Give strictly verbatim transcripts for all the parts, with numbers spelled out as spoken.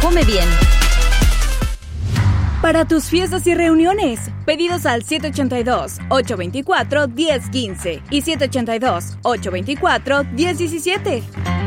come bien. Para tus fiestas y reuniones, pedidos al siete ocho dos, ocho dos cuatro, uno cero uno cinco y siete ocho dos, ocho dos cuatro, uno cero uno siete.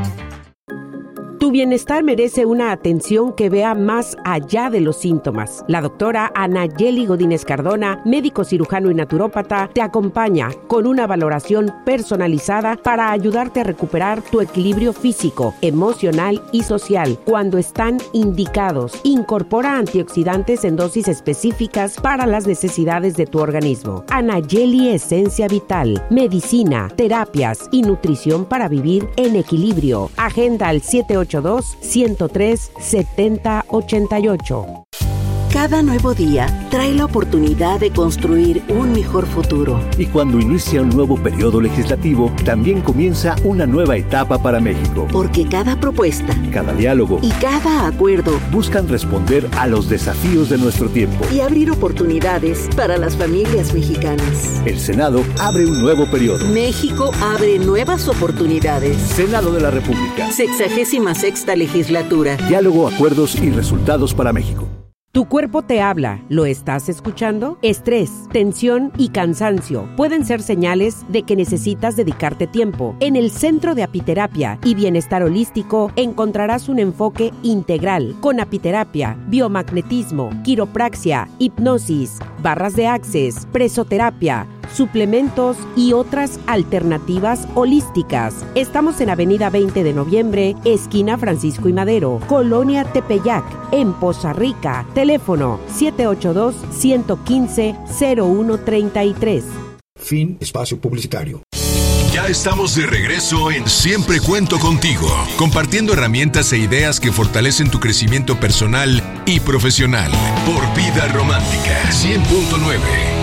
Tu bienestar merece una atención que vea más allá de los síntomas. La doctora Anayeli Godínez Cardona, médico cirujano y naturópata, te acompaña con una valoración personalizada para ayudarte a recuperar tu equilibrio físico, emocional y social cuando están indicados. Incorpora antioxidantes en dosis específicas para las necesidades de tu organismo. Anayeli Esencia Vital, medicina, terapias y nutrición para vivir en equilibrio. Agenda al siete ocho dos, uno cero tres, siete cero ocho ocho. Cada nuevo día trae la oportunidad de construir un mejor futuro. Y cuando inicia un nuevo periodo legislativo, también comienza una nueva etapa para México. Porque cada propuesta, cada diálogo y cada acuerdo buscan responder a los desafíos de nuestro tiempo y abrir oportunidades para las familias mexicanas. El Senado abre un nuevo periodo. México abre nuevas oportunidades. Senado de la República. Sexagésima sexta legislatura. Diálogo, acuerdos y resultados para México. Tu cuerpo te habla, ¿lo estás escuchando? Estrés, tensión y cansancio pueden ser señales de que necesitas dedicarte tiempo. En el Centro de Apiterapia y Bienestar Holístico encontrarás un enfoque integral con apiterapia, biomagnetismo, quiropraxia, hipnosis, barras de access, presoterapia, suplementos y otras alternativas holísticas. Estamos en Avenida veinte de Noviembre, esquina Francisco y Madero, Colonia Tepeyac, en Poza Rica. Teléfono siete ocho dos, uno uno cinco, cero uno tres tres. Fin espacio publicitario. Ya estamos de regreso en Siempre Cuento Contigo, compartiendo herramientas e ideas que fortalecen tu crecimiento personal y profesional. Por Vida Romántica cien punto nueve.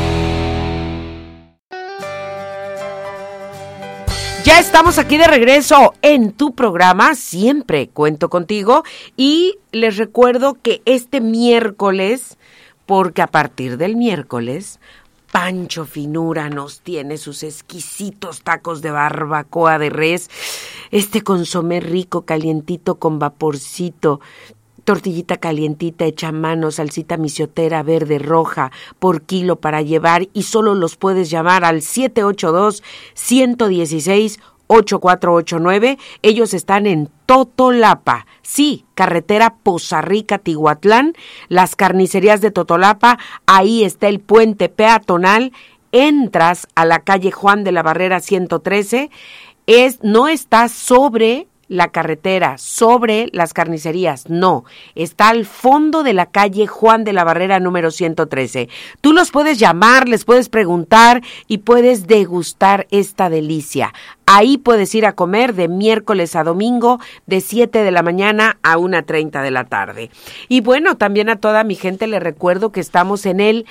Ya estamos aquí de regreso en tu programa Siempre Cuento Contigo y les recuerdo que este miércoles, porque a partir del miércoles, Pancho Finura nos tiene sus exquisitos tacos de barbacoa de res, este consomé rico, calientito con vaporcito, tortillita calientita hecha a mano, salsita mixiotera verde roja por kilo para llevar y solo los puedes llamar al siete ocho dos, uno uno seis, ocho cuatro ocho nueve. Ellos están en Totolapa, sí, carretera Poza Rica, Tihuatlán, las carnicerías de Totolapa, ahí está el puente peatonal, entras a la calle Juan de la Barrera ciento trece, es, no está sobre la carretera, sobre las carnicerías, no, está al fondo de la calle Juan de la Barrera número ciento trece. Tú los puedes llamar, les puedes preguntar y puedes degustar esta delicia. Ahí puedes ir a comer de miércoles a domingo de siete de la mañana a una treinta de la tarde. Y bueno, también a toda mi gente les recuerdo que estamos en el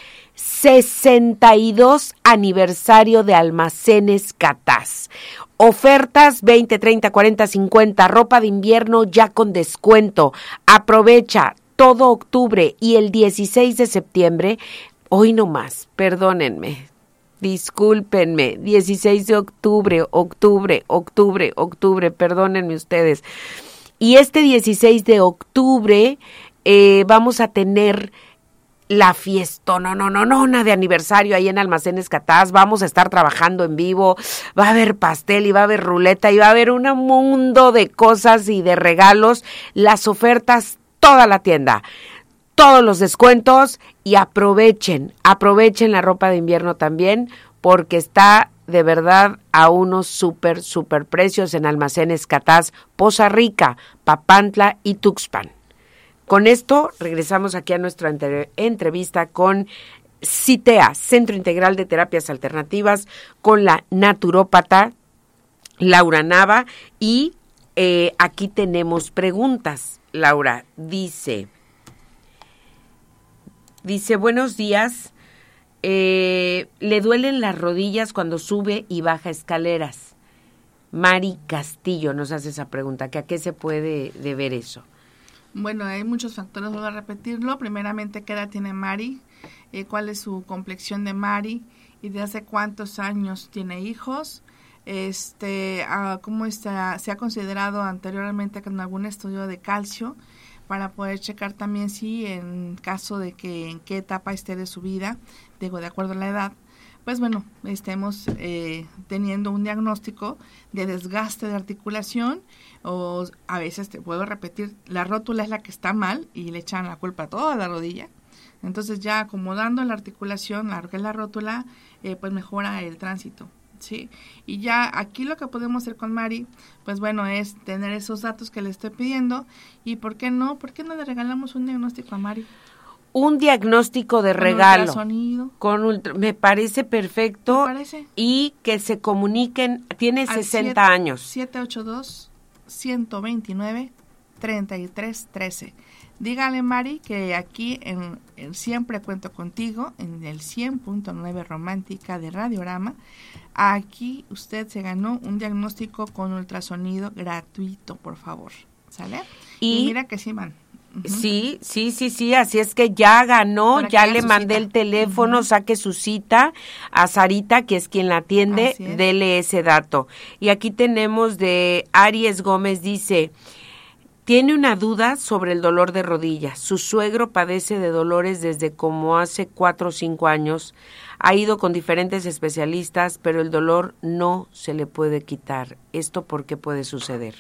sesenta y dos aniversario de Almacenes Catás. Ofertas veinte, treinta, cuarenta, cincuenta, ropa de invierno ya con descuento. Aprovecha todo octubre y el dieciséis de septiembre. Hoy no más, perdónenme, discúlpenme, dieciséis de octubre, octubre, octubre, octubre, perdónenme ustedes. Y este dieciséis de octubre eh, vamos a tener la fiesta, no, no, no, no, nada de aniversario ahí en Almacenes Catás. Vamos a estar trabajando en vivo, va a haber pastel y va a haber ruleta y va a haber un mundo de cosas y de regalos, las ofertas, toda la tienda, todos los descuentos y aprovechen, aprovechen la ropa de invierno también porque está de verdad a unos súper, súper precios en Almacenes Catás, Poza Rica, Papantla y Tuxpan. Con esto regresamos aquí a nuestra entre- entrevista con CITEA, Centro Integral de Terapias Alternativas, con la naturópata Laura Nava. Y eh, aquí tenemos preguntas. Laura dice, dice, buenos días, eh, le duelen las rodillas cuando sube y baja escaleras. Mari Castillo nos hace esa pregunta, que a qué se puede deber eso. Bueno, hay muchos factores, vuelvo a repetirlo. Primeramente, ¿qué edad tiene Mari? Eh, ¿Cuál es su complexión de Mari? ¿Y de hace cuántos años tiene hijos? Este, uh, ¿Cómo está? ¿Se ha considerado anteriormente con algún estudio de calcio? para poder checar también si en caso de que en qué etapa esté de su vida, digo, de acuerdo a la edad, pues bueno, estemos eh, teniendo un diagnóstico de desgaste de articulación, o a veces, te puedo repetir, la rótula es la que está mal y le echan la culpa a toda la rodilla. Entonces ya acomodando la articulación, la, que es la rótula, eh, pues mejora el tránsito, ¿sí? Y ya aquí lo que podemos hacer con Mari, pues bueno, es tener esos datos que le estoy pidiendo. ¿Y por qué no? ¿Por qué no le regalamos un diagnóstico a Mari? Un diagnóstico de con regalo. Ultrasonido. Con ultra, me parece perfecto. ¿Me parece? Y que se comuniquen, tiene Al sesenta años. siete ocho dos, uno dos nueve, tres tres uno tres. Dígale, Mari, que aquí en, en Siempre Cuento Contigo, en el cien punto nueve Romántica de Radiorama, aquí usted se ganó un diagnóstico con ultrasonido gratuito, por favor. ¿Sale? Y, y mira que sí, man. Uh-huh. Sí, sí, sí, sí, así es que ya ganó, Para ya le mandé cita. el teléfono, uh-huh. Saque su cita a Sarita, que es quien la atiende, dele ese dato. Y aquí tenemos de Aries Gómez, dice, tiene una duda sobre el dolor de rodilla. Su suegro padece de dolores desde como hace cuatro o cinco años. Ha ido con diferentes especialistas, pero el dolor no se le puede quitar. ¿Esto por qué puede suceder?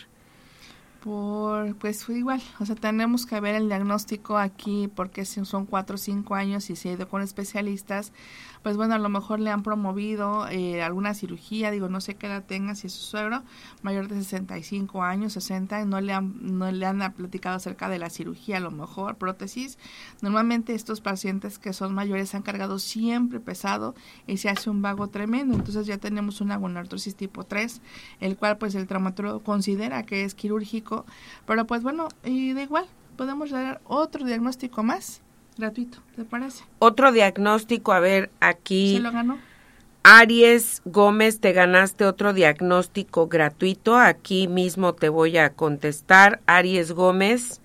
Por, pues fue igual, o sea, tenemos que ver el diagnóstico aquí, porque si son cuatro o cinco años y se ha ido con especialistas, pues bueno, a lo mejor le han promovido eh, alguna cirugía, digo, no sé qué edad tenga, si es su suegro, mayor de sesenta y cinco años, sesenta, y no le han, no le han platicado acerca de la cirugía, a lo mejor, prótesis. Normalmente estos pacientes que son mayores han cargado siempre pesado y se hace un vago tremendo, entonces ya tenemos una gonartrosis tipo tres, el cual pues el traumatólogo considera que es quirúrgico. Pero pues bueno, y da igual, podemos dar otro diagnóstico más, gratuito, ¿te parece? Otro diagnóstico, a ver, aquí. ¿Se lo ganó? Aries Gómez, te ganaste otro diagnóstico gratuito, aquí mismo te voy a contestar. Aries Gómez,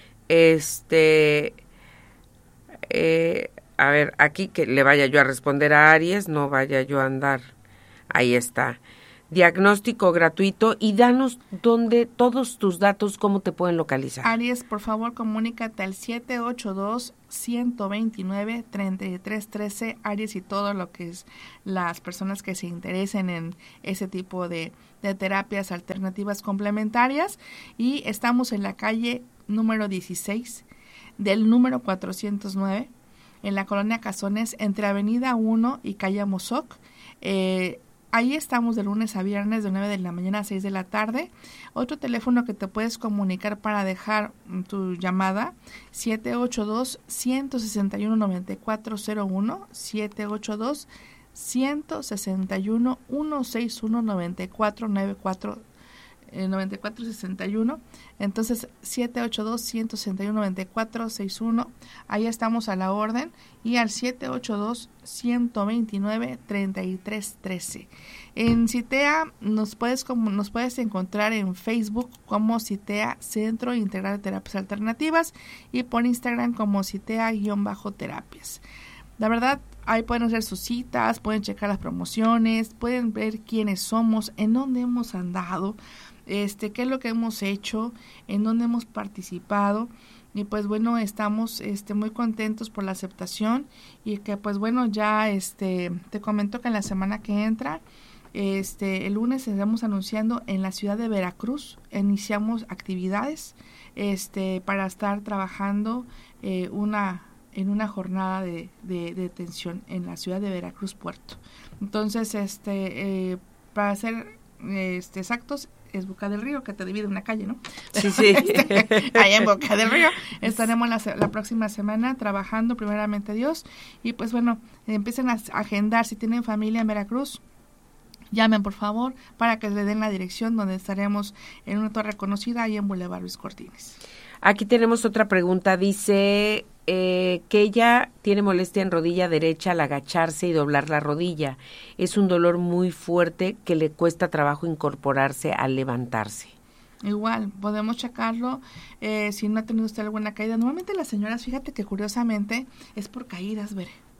este, eh, a ver, aquí que le vaya yo a responder a Aries, no vaya yo a andar, ahí está. Diagnóstico gratuito y danos donde todos tus datos, cómo te pueden localizar. Aries, por favor, comunícate al siete ocho dos, uno dos nueve, tres tres uno tres, Aries, y todo lo que es las personas que se interesen en ese tipo de, de terapias alternativas complementarias. Y estamos en la calle número dieciséis del número cuatrocientos nueve, en la colonia Cazones, entre Avenida uno y calle Amozoc. Eh, Ahí estamos de lunes a viernes de nueve de la mañana a seis de la tarde. Otro teléfono que te puedes comunicar para dejar tu llamada, siete ocho dos, uno seis uno, nueve cuatro cero uno, siete ocho dos, uno seis uno, uno seis uno, nueve cuatro nueve cuatro nueve cuatro seis uno. Entonces siete ocho dos, uno seis uno, nueve cuatro seis uno, ahí estamos a la orden, y al siete ocho dos, uno dos nueve, tres tres uno tres. En CITEA nos puedes como nos puedes encontrar en Facebook como CITEA Centro Integral de Terapias Alternativas, y por Instagram como CITEA-terapias. La verdad, ahí pueden hacer sus citas, pueden checar las promociones, pueden ver quiénes somos, en dónde hemos andado, este, qué es lo que hemos hecho, en dónde hemos participado. Y pues bueno, estamos este muy contentos por la aceptación, y que pues bueno, ya este te comento que en la semana que entra, este el lunes estaremos anunciando en la ciudad de Veracruz, iniciamos actividades este para estar trabajando eh, una en una jornada de, de, de detención en la ciudad de Veracruz Puerto. Entonces, este eh, para ser este, exactos, es Boca del Río, que te divide una calle, ¿no? Sí, sí. Este, allá en Boca del Río. Estaremos la, la próxima semana trabajando, primeramente Dios. Y pues bueno, empiecen a agendar, si tienen familia en Veracruz, llamen por favor para que le den la dirección donde estaremos en una torre conocida ahí en Boulevard Luis Cortines. Aquí tenemos otra pregunta, dice eh, que ella tiene molestia en rodilla derecha al agacharse y doblar la rodilla. Es un dolor muy fuerte que le cuesta trabajo incorporarse al levantarse. Igual, podemos checarlo eh, si no ha tenido usted alguna caída. Normalmente las señoras, fíjate que curiosamente es por caídas, veré.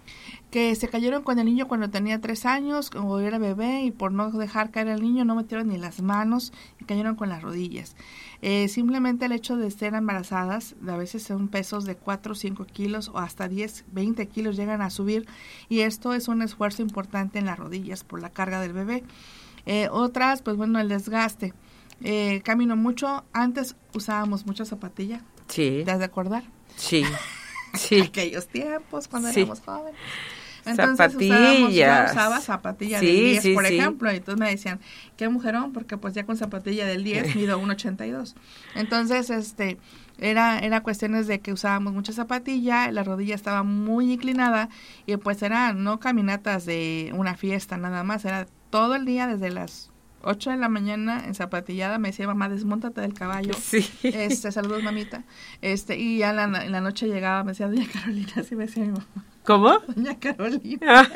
que se cayeron con el niño cuando tenía tres años o era bebé y por no dejar caer al niño no metieron ni las manos y cayeron con las rodillas. Eh, simplemente el hecho de ser embarazadas, a veces son pesos de cuatro o cinco kilos o hasta diez, veinte kilos llegan a subir, y esto es un esfuerzo importante en las rodillas por la carga del bebé. Eh, otras, pues bueno, el desgaste. Eh, camino mucho, antes usábamos mucha zapatilla. Sí. ¿Te has de acordar? Sí. Sí. Aquellos tiempos cuando Sí. éramos jóvenes. Entonces Zapatillas. usábamos, yo usaba zapatilla Sí, del diez, sí, por sí. ejemplo, y entonces me decían, qué mujerón, porque pues ya con zapatilla del diez mido uno ochenta y dos. Entonces, este, era, era cuestiones de que usábamos mucha zapatilla, la rodilla estaba muy inclinada, y pues eran no caminatas de una fiesta nada más, era todo el día desde las ocho de la mañana en zapatillada. Me decía, mamá, desmóntate del caballo. Sí. Este, saludos, mamita. Este, y ya en la, en la noche llegaba, me decía, doña Carolina, así me decía mi mamá. ¿Cómo? Doña Carolina.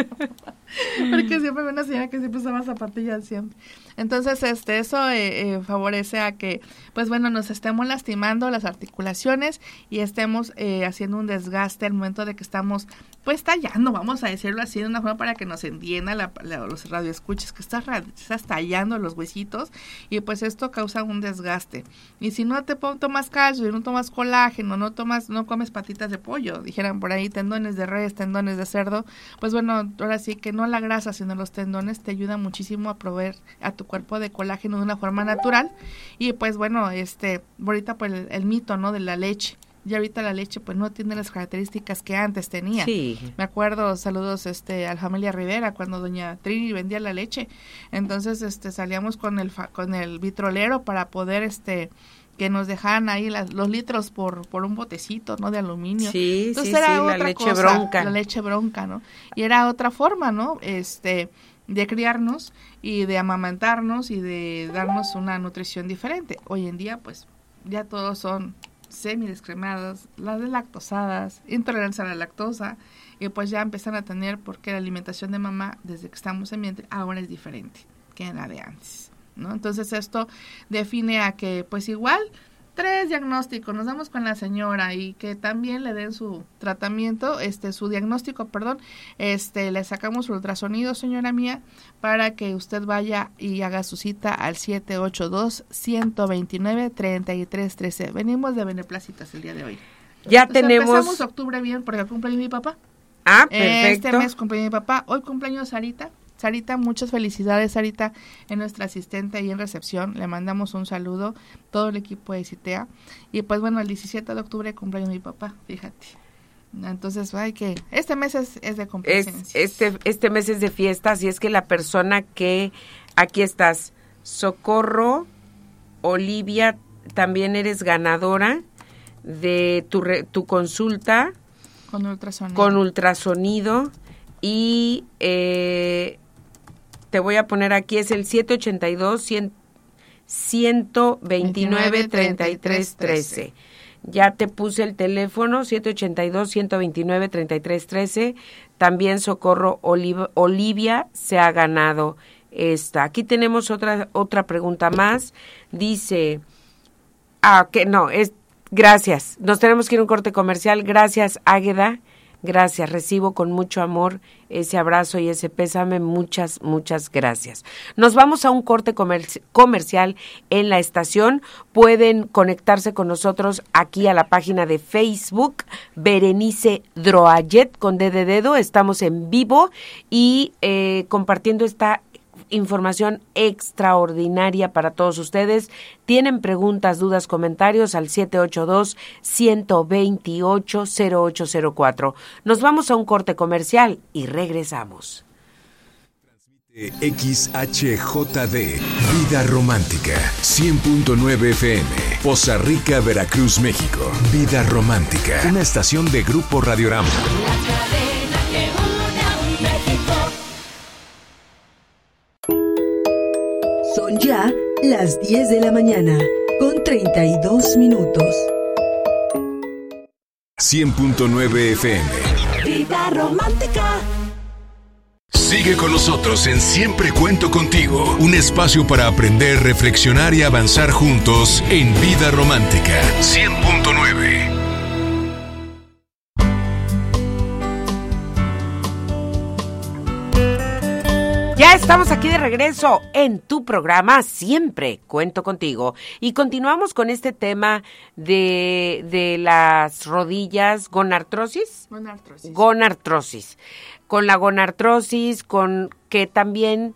Porque siempre había una señora que siempre usaba zapatillas siempre. Entonces, este, eso eh, eh, favorece a que, pues bueno, nos estemos lastimando las articulaciones y estemos eh, haciendo un desgaste al momento de que estamos, pues, tallando, vamos a decirlo así, de una forma para que nos entienda la, la, los radioescuchas, que estás, estás tallando los huesitos, y pues esto causa un desgaste. Y si no te tomas calcio, no tomas colágeno, no tomas, no comes patitas de pollo, dijeran por ahí, tendones de res, tendones de cerdo, pues bueno, ahora sí que no la grasa, sino los tendones te ayudan muchísimo a proveer a tu cuerpo de colágeno de una forma natural. Y pues bueno, este, ahorita pues el, el mito, ¿no?, de la leche. Y ahorita la leche pues no tiene las características que antes tenía. Sí. Me acuerdo, saludos este a la familia Rivera, cuando doña Trini vendía la leche. Entonces este salíamos con el fa, con el vitrolero para poder este que nos dejaran ahí las, los litros por por un botecito, ¿no?, de aluminio. Sí, Entonces sí, era sí, otra la leche cosa, bronca. la leche bronca, ¿no? Y era otra forma, ¿no? Este de criarnos y de amamantarnos y de darnos una nutrición diferente. Hoy en día pues ya todos son semidescremadas, las deslactosadas, intolerancia a la lactosa, y pues ya empiezan a tener, porque la alimentación de mamá desde que estamos en vientre ahora es diferente que en la de antes, ¿no? Entonces esto define a que pues igual tres diagnósticos, nos damos con la señora y que también le den su tratamiento, este, su diagnóstico, perdón, este, le sacamos su ultrasonido, señora mía, para que usted vaya y haga su cita al siete ocho dos, uno dos nueve, tres tres uno tres. Venimos de beneplácitas el día de hoy. Ya Entonces, tenemos... empezamos octubre bien, porque cumpleaños mi papá. Ah, perfecto. Este mes cumpleaños mi papá, hoy cumpleaños Sarita. Sarita, muchas felicidades, Sarita, es nuestra asistente ahí en recepción. Le mandamos un saludo, todo el equipo de CITEA. Y pues bueno, el diecisiete de octubre cumpleaños mi papá, fíjate. Entonces, hay que, este mes es, es de complacencias. Es, este, este mes es de fiesta, así es que la persona que, aquí estás, Socorro, Olivia, también eres ganadora de tu, re, tu consulta. Con ultrasonido. Con ultrasonido. Y eh, te voy a poner aquí, es el siete ocho dos, uno dos nueve, tres tres uno tres. Ya te puse el teléfono, siete ocho dos, uno dos nueve, tres tres uno tres. También Socorro Oliv- Olivia se ha ganado esta. Aquí tenemos otra otra pregunta más. Dice, ah, que no, es, gracias. Nos tenemos que ir a un corte comercial. Gracias, Águeda. Gracias, recibo con mucho amor ese abrazo y ese pésame, muchas, muchas gracias. Nos vamos a un corte comerci- comercial en la estación. Pueden conectarse con nosotros aquí a la página de Facebook, Berenice Droayet con D de dedo. Estamos en vivo y eh, compartiendo esta información extraordinaria para todos ustedes. Tienen preguntas, dudas, comentarios al siete ocho dos, uno dos ocho, cero ocho cero cuatro. Nos vamos a un corte comercial y regresamos. X H J D, Vida Romántica, cien punto nueve F M, Poza Rica, Veracruz, México. Vida Romántica, una estación de Grupo Radiorama. Son ya las diez de la mañana, con treinta y dos minutos. cien punto nueve F M. Vida Romántica. Sigue con nosotros en Siempre Cuento Contigo, un espacio para aprender, reflexionar y avanzar juntos en Vida Romántica cien punto nueve. Ya estamos aquí de regreso en tu programa Siempre Cuento Contigo y continuamos con este tema de, de las rodillas, gonartrosis. Gonartrosis. Gonartrosis. Con la gonartrosis, con que también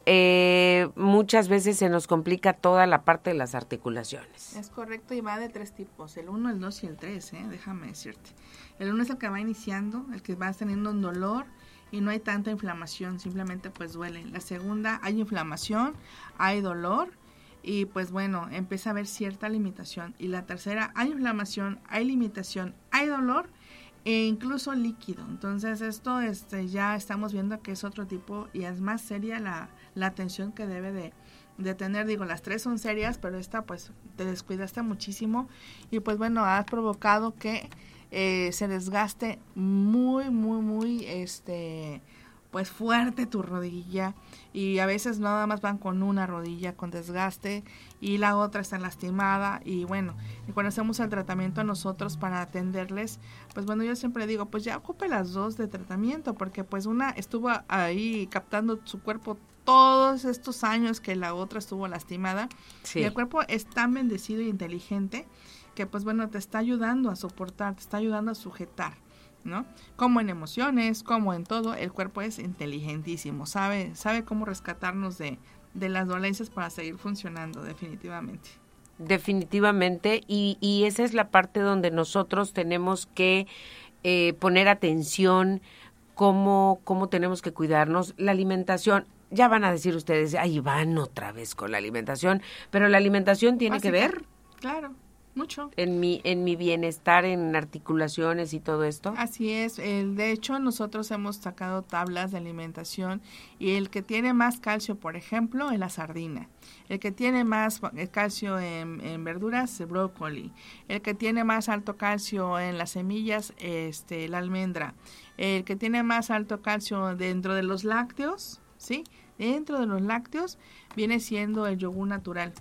eh, muchas veces se nos complica toda la parte de las articulaciones. Es correcto, y va de tres tipos, el uno, el dos y el tres, ¿eh? Déjame decirte. El uno es el que va iniciando, el que va teniendo un dolor y no hay tanta inflamación, simplemente pues duele. La segunda, hay inflamación, hay dolor y pues bueno, empieza a haber cierta limitación. Y la tercera, hay inflamación, hay limitación, hay dolor e incluso líquido. Entonces esto este, ya estamos viendo que es otro tipo y es más seria la, la atención que debe de, de tener. Digo, las tres son serias, pero esta pues te descuidaste muchísimo y pues bueno, has provocado que Eh, se desgaste muy, muy, muy, este, pues fuerte tu rodilla y a veces nada más van con una rodilla con desgaste y la otra está lastimada y bueno, y cuando hacemos el tratamiento nosotros para atenderles, pues bueno, yo siempre digo, pues ya ocupe las dos de tratamiento porque pues una estuvo ahí captando su cuerpo todos estos años que la otra estuvo lastimada. Sí. Y el cuerpo es tan bendecido y inteligente que pues bueno, te está ayudando a soportar, te está ayudando a sujetar, ¿no? Como en emociones, como en todo, el cuerpo es inteligentísimo, sabe, sabe cómo rescatarnos de, de las dolencias para seguir funcionando, definitivamente. Definitivamente, y, y esa es la parte donde nosotros tenemos que eh, poner atención, cómo, cómo tenemos que cuidarnos, la alimentación. Ya van a decir ustedes, ahí van otra vez con la alimentación, pero la alimentación tiene Básica, que ver. Claro. Mucho. En mi, en mi bienestar, en articulaciones y todo esto. Así es. El, de hecho, nosotros hemos sacado tablas de alimentación y el que tiene más calcio, por ejemplo, es la sardina. El que tiene más calcio en, en verduras, el brócoli. El que tiene más alto calcio en las semillas, este, la almendra. El que tiene más alto calcio dentro de los lácteos, ¿sí? Dentro de los lácteos viene siendo el yogur natural.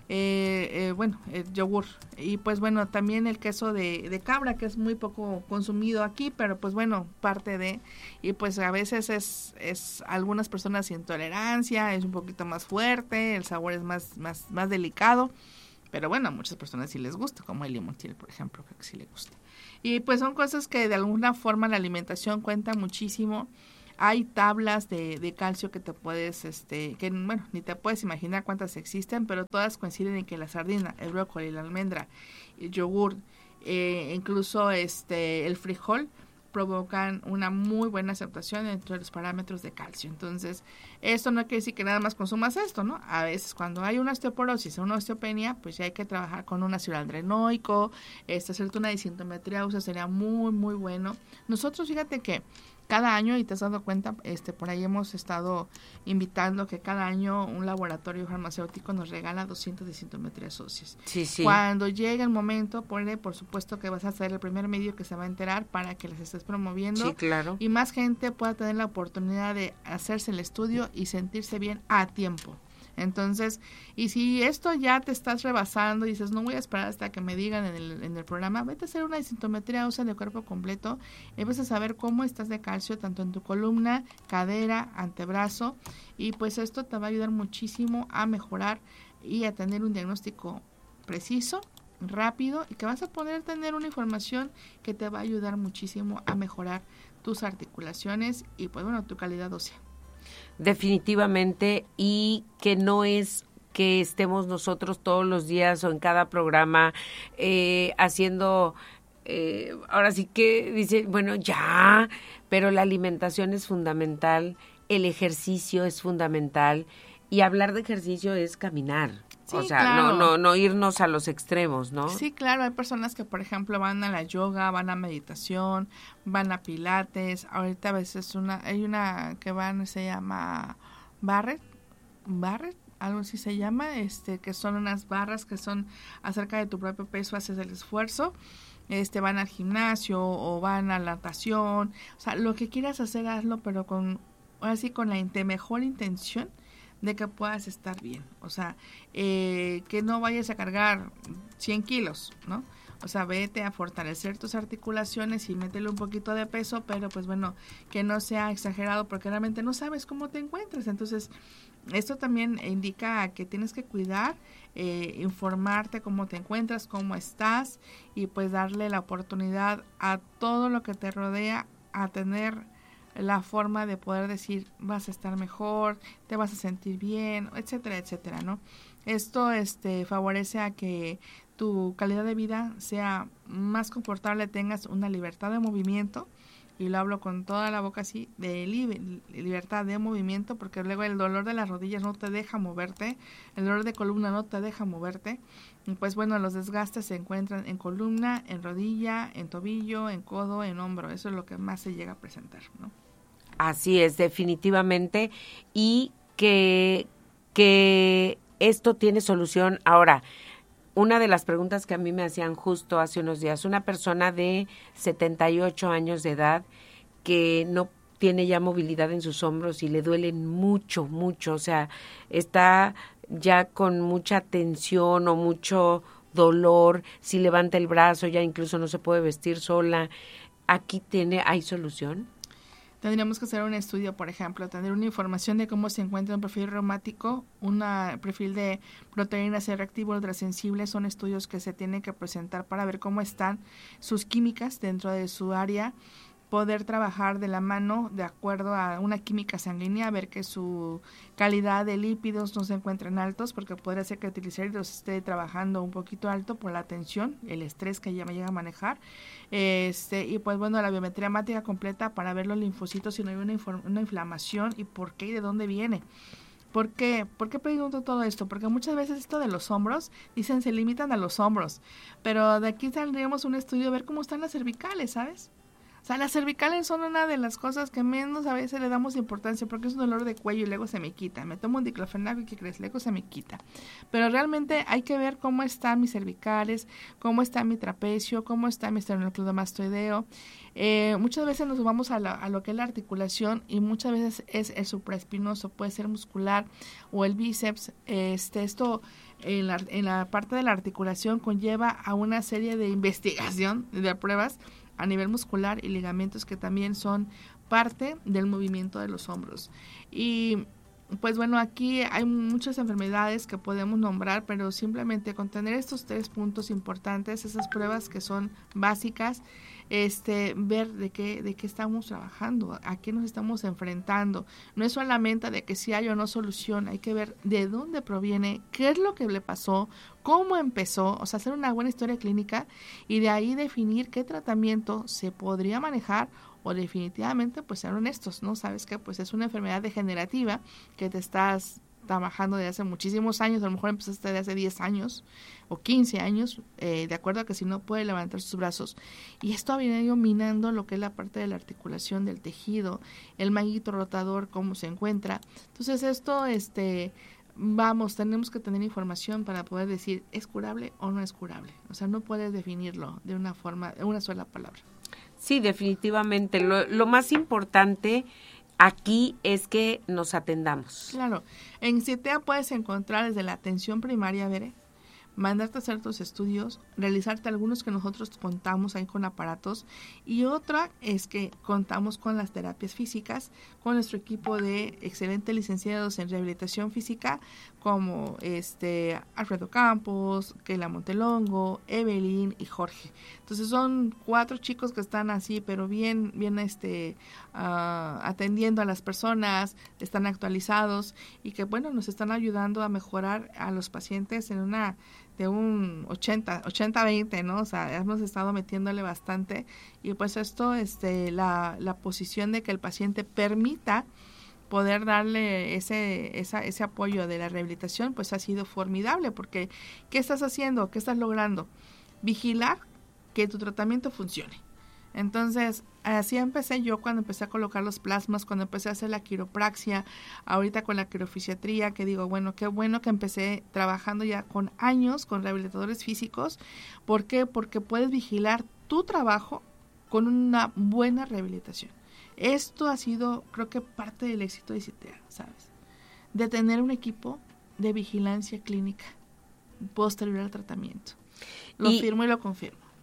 Eh, eh, bueno, el yogur y pues bueno, también el queso de, de cabra que es muy poco consumido aquí, pero pues bueno, parte de, y pues a veces es, es algunas personas intolerancia, es un poquito más fuerte, el sabor es más, más, más delicado, pero bueno, a muchas personas sí les gusta, como el limontil, por ejemplo, creo que sí le gusta. Y pues son cosas que de alguna forma la alimentación cuenta muchísimo. Hay tablas de, de calcio que te puedes, este, que bueno, ni te puedes imaginar cuántas existen, pero todas coinciden en que la sardina, el brócoli, la almendra, el yogur, eh, incluso este, el frijol, provocan una muy buena aceptación entre los parámetros de calcio. Entonces, esto no quiere decir que nada más consumas esto, ¿no? A veces cuando hay una osteoporosis o una osteopenia, pues ya hay que trabajar con un ácido aldrenoico, este, hacerte una disintometría, o sea, sería muy, muy bueno. Nosotros, fíjate que cada año, y te has dado cuenta, este, por ahí hemos estado invitando que cada año un laboratorio farmacéutico nos regala doscientas disintometrías óseas. Sí, sí. Cuando llegue el momento, por, por supuesto que vas a ser el primer medio que se va a enterar para que les estés promoviendo. Sí, claro. Y más gente pueda tener la oportunidad de hacerse el estudio y sentirse bien a tiempo. Entonces, y si esto ya te estás rebasando y dices, no voy a esperar hasta que me digan en el, en el programa, vete a hacer una disintometría ósea de cuerpo completo y vas a saber cómo estás de calcio, tanto en tu columna, cadera, antebrazo, y pues esto te va a ayudar muchísimo a mejorar y a tener un diagnóstico preciso, rápido, y que vas a poder tener una información que te va a ayudar muchísimo a mejorar tus articulaciones y pues bueno, tu calidad ósea. Definitivamente, y que no es que estemos nosotros todos los días o en cada programa eh, haciendo, eh, ahora sí que dice, bueno, ya, pero la alimentación es fundamental, el ejercicio es fundamental, y hablar de ejercicio es caminar. Sí, o sea, claro. no, no, no irnos a los extremos, ¿no? Sí, claro, hay personas que, por ejemplo, van a la yoga, van a meditación, van a pilates. Ahorita a veces una, hay una que van, se llama Barrett, Barrett, algo así se llama, este, que son unas barras que son acerca de tu propio peso, haces el esfuerzo. Este, van al gimnasio o van a la natación, o sea, lo que quieras hacer, hazlo, pero con, ahora sí, con la int- mejor intención de que puedas estar bien, o sea, eh, que no vayas a cargar cien kilos, ¿no? O sea, vete a fortalecer tus articulaciones y métele un poquito de peso, pero pues bueno, que no sea exagerado porque realmente no sabes cómo te encuentras. Entonces, esto también indica que tienes que cuidar, eh, informarte cómo te encuentras, cómo estás y pues darle la oportunidad a todo lo que te rodea a tener la forma de poder decir vas a estar mejor, te vas a sentir bien, etcétera, etcétera, ¿no? Esto este favorece a que tu calidad de vida sea más confortable, tengas una libertad de movimiento, y lo hablo con toda la boca así, de li- libertad de movimiento, porque luego el dolor de las rodillas no te deja moverte, el dolor de columna no te deja moverte, y pues bueno, los desgastes se encuentran en columna, en rodilla, en tobillo, en codo, en hombro, eso es lo que más se llega a presentar, ¿no? Así es, definitivamente, y que, que esto tiene solución. Ahora, una de las preguntas que a mí me hacían justo hace unos días, una persona de setenta y ocho años de edad que no tiene ya movilidad en sus hombros y le duelen mucho, mucho, o sea, está ya con mucha tensión o mucho dolor, si levanta el brazo ya incluso no se puede vestir sola. ¿Aquí tiene, hay solución? Tendríamos que hacer un estudio, por ejemplo, tener una información de cómo se encuentra un perfil reumático, un perfil de proteínas C reactivo ultrasensible, son estudios que se tienen que presentar para ver cómo están sus químicas dentro de su área, poder trabajar de la mano de acuerdo a una química sanguínea, ver que su calidad de lípidos no se encuentren altos, porque podría ser que el triglicéridos esté trabajando un poquito alto por la tensión, el estrés que ya me llega a manejar, este y pues bueno, la biometría hemática completa para ver los linfocitos si no hay una, una inflamación y por qué y de dónde viene. ¿Por qué? ¿Por qué pregunto todo esto? Porque muchas veces esto de los hombros, dicen se limitan a los hombros, pero de aquí tendríamos un estudio a ver cómo están las cervicales, ¿sabes? O sea, las cervicales son una de las cosas que menos a veces le damos importancia porque es un dolor de cuello y luego se me quita. Me tomo un diclofenac y ¿qué crees? Luego se me quita. Pero realmente hay que ver cómo están mis cervicales, cómo está mi trapecio, cómo está mi esternocleidomastoideo. Eh, muchas veces nos vamos a, la, a lo que es la articulación y muchas veces es el supraespinoso, puede ser muscular o el bíceps. Este, esto en la, en la parte de la articulación conlleva a una serie de investigación, de pruebas a nivel muscular y ligamentos que también son parte del movimiento de los hombros. Y pues bueno, aquí hay muchas enfermedades que podemos nombrar, pero simplemente con tener estos tres puntos importantes, esas pruebas que son básicas, este, ver de qué, de qué estamos trabajando, a qué nos estamos enfrentando. No es solamente de que si hay o no solución, hay que ver de dónde proviene, qué es lo que le pasó, cómo empezó, o sea, hacer una buena historia clínica y de ahí definir qué tratamiento se podría manejar o definitivamente pues ser honestos, ¿no? Sabes que pues es una enfermedad degenerativa que te estás trabajando desde hace muchísimos años, a lo mejor empezaste de hace diez años o quince años, eh, de acuerdo a que si no puede levantar sus brazos. Y esto ha venido minando lo que es la parte de la articulación del tejido, el manguito rotador, cómo se encuentra. Entonces esto, este, vamos, tenemos que tener información para poder decir, ¿es curable o no es curable? O sea, no puedes definirlo de una forma, de una sola palabra. Sí, definitivamente. Lo, lo más importante aquí es que nos atendamos. Claro. En CITEA puedes encontrar desde la atención primaria, Bere, mandarte a hacer tus estudios, realizarte algunos que nosotros contamos ahí con aparatos, y otra es que contamos con las terapias físicas, con nuestro equipo de excelentes licenciados en rehabilitación física, como este Alfredo Campos, Keila Montelongo, Evelyn y Jorge. Entonces son cuatro chicos que están así, pero bien, bien este uh, atendiendo a las personas, están actualizados y que bueno, nos están ayudando a mejorar a los pacientes en una de un ochenta, ochenta veinte, ¿no? O sea, hemos estado metiéndole bastante y pues esto, este, la, la posición de que el paciente permita poder darle ese, esa, ese apoyo de la rehabilitación, pues ha sido formidable, porque ¿qué estás haciendo? ¿Qué estás logrando? Vigilar que tu tratamiento funcione. Entonces, así empecé yo cuando empecé a colocar los plasmas, cuando empecé a hacer la quiropraxia, ahorita con la quirofisiatría, que digo, bueno, qué bueno que empecé trabajando ya con años con rehabilitadores físicos. ¿Por qué? Porque puedes vigilar tu trabajo con una buena rehabilitación. Esto ha sido, creo que parte del éxito de CITEA, ¿sabes? De tener un equipo de vigilancia clínica posterior al tratamiento. Lo y, firmo y lo confirmo.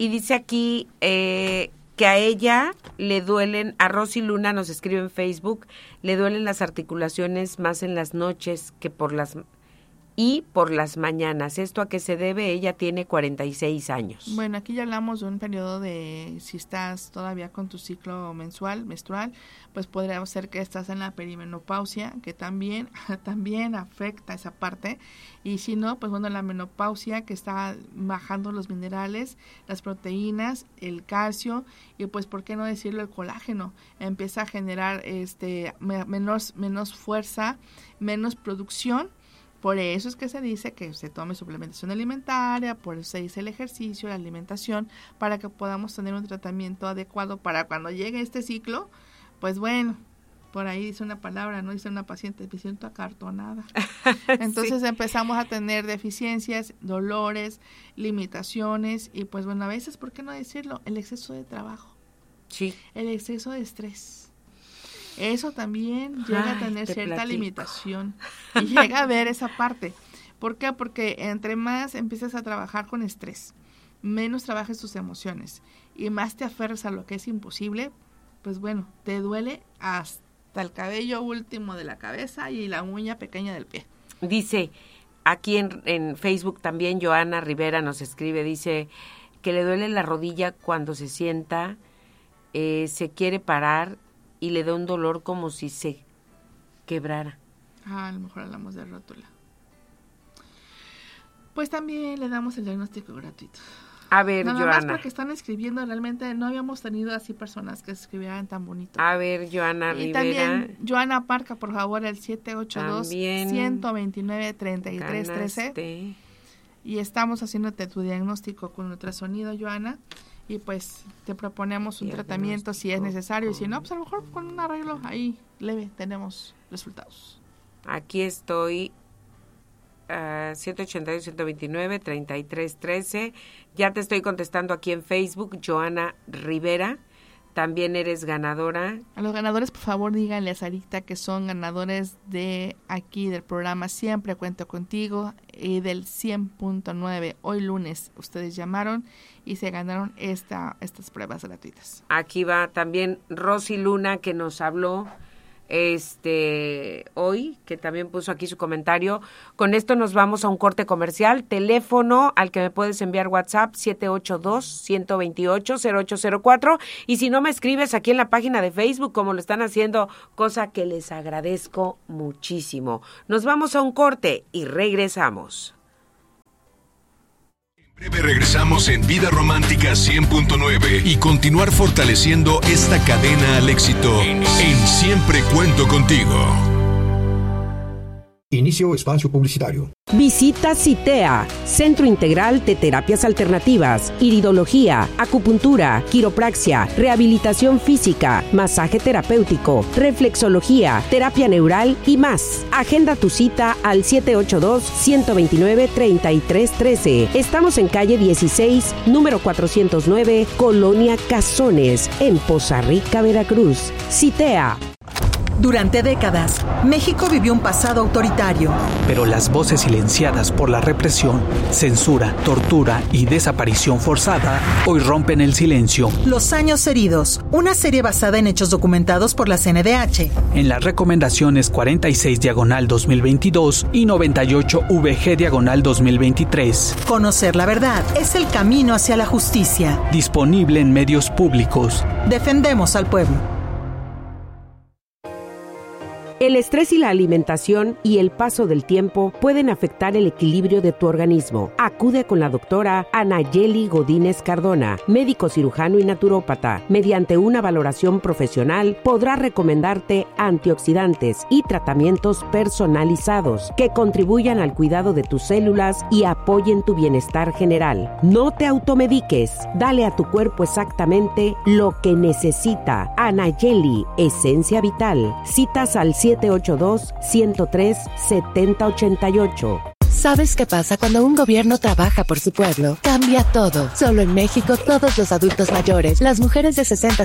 y dice aquí eh, que a ella le duelen, a Rosy Luna nos escribe en Facebook, le duelen las articulaciones más en las noches que por las y por las mañanas. ¿Esto a qué se debe? Ella tiene cuarenta y seis años. Bueno, aquí ya hablamos de un periodo de, si estás todavía con tu ciclo mensual, menstrual, pues podría ser que estás en la perimenopausia, que también, también afecta esa parte. Y si no, pues bueno, la menopausia, que está bajando los minerales, las proteínas, el calcio, y pues, ¿por qué no decirlo? El colágeno. Empieza a generar este menos, menos fuerza, menos producción. Por eso es que se dice que se tome suplementación alimentaria, por eso se dice el ejercicio, la alimentación, para que podamos tener un tratamiento adecuado para cuando llegue este ciclo. Pues bueno, por ahí dice una palabra, no dice una paciente, me siento acartonada. Entonces sí. Empezamos a tener deficiencias, dolores, limitaciones y pues bueno, a veces, ¿por qué no decirlo? El exceso de trabajo, sí, el exceso de estrés. Eso también llega Ay, a tener cierta platico. limitación y llega a ver esa parte. ¿Por qué? Porque entre más empiezas a trabajar con estrés, menos trabajes tus emociones y más te aferras a lo que es imposible, pues bueno, te duele hasta el cabello último de la cabeza y la uña pequeña del pie. Dice, aquí en, en Facebook también Joana Rivera nos escribe, dice que le duele la rodilla cuando se sienta, eh, se quiere parar y le da un dolor como si se quebrara. Ah, a lo mejor hablamos de rótula. Pues también le damos el diagnóstico gratuito. A ver, Nada Joana. más porque están escribiendo, realmente no habíamos tenido así personas que escribieran tan bonito. A ver, Joana y Rivera. También, Joana Parca, por favor, el siete ocho dos, uno dos nueve, tres tres uno tres. Y estamos haciéndote tu diagnóstico con ultrasonido, Joana. Y pues te proponemos un tratamiento si es necesario. Y si no, pues a lo mejor con un arreglo ahí leve tenemos resultados. Aquí estoy, uh, siete ocho dos, uno dos nueve, tres tres uno tres. Ya te estoy contestando aquí en Facebook, Joana Rivera. También eres ganadora. A los ganadores, por favor, díganle a Sarita que son ganadores de aquí del programa Siempre Cuento Contigo y del cien punto nueve. Hoy lunes ustedes llamaron y se ganaron esta, estas pruebas gratuitas. Aquí va también Rosy Luna, que nos habló este hoy, que también puso aquí su comentario. Con esto nos vamos a un corte comercial. Teléfono al que me puedes enviar WhatsApp, siete ocho dos, uno dos ocho, cero ocho cero cuatro. Y si no, me escribes aquí en la página de Facebook, como lo están haciendo, cosa que les agradezco muchísimo. Nos vamos a un corte y regresamos. En breve regresamos en Vida Romántica cien punto nueve y continuar fortaleciendo esta cadena al éxito en Siempre Cuento Contigo. Inicio espacio publicitario. Visita CITEA, Centro Integral de Terapias Alternativas, Iridología, Acupuntura, Quiropraxia, Rehabilitación Física, Masaje Terapéutico, Reflexología, Terapia Neural y más. Agenda tu cita al siete ocho dos, uno dos nueve, tres tres uno tres. Estamos en calle dieciséis, número cuatrocientos nueve, Colonia Cazones, en Poza Rica, Veracruz. CITEA. Durante décadas, México vivió un pasado autoritario. Pero las voces silenciadas por la represión, censura, tortura y desaparición forzada hoy rompen el silencio. Los años heridos, una serie basada en hechos documentados por la C N D H. En las recomendaciones cuarenta y seis diagonal dos mil veintidós y noventa y ocho V G diagonal dos mil veintitrés. Conocer la verdad es el camino hacia la justicia. Disponible en medios públicos. Defendemos al pueblo. El estrés y la alimentación y el paso del tiempo pueden afectar el equilibrio de tu organismo. Acude con la doctora Anayeli Godínez Cardona, médico cirujano y naturópata. Mediante una valoración profesional podrá recomendarte antioxidantes y tratamientos personalizados que contribuyan al cuidado de tus células y apoyen tu bienestar general. No te automediques, dale a tu cuerpo exactamente lo que necesita. Anayeli, Esencia Vital. Citas al siete ocho dos, uno cero tres, siete cero ocho ocho. ¿Sabes qué pasa cuando un gobierno trabaja por su pueblo? Cambia todo. Solo en México, todos los adultos mayores, las mujeres de sesenta